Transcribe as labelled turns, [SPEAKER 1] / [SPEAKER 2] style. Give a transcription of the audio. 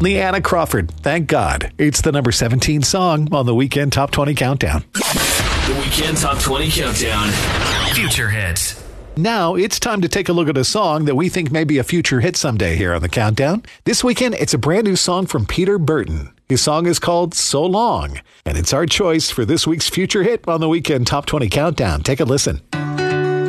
[SPEAKER 1] Leanna Crawford, Thank God. It's the number 17 song on the Weekend Top 20 Countdown.
[SPEAKER 2] The Weekend Top 20 Countdown. Future hits.
[SPEAKER 1] Now it's time to take a look at a song that we think may be a future hit someday here on the Countdown. This weekend, it's a brand new song from Peter Burton. His song is called So Long, and it's our choice for this week's future hit on the Weekend Top 20 Countdown. Take a listen.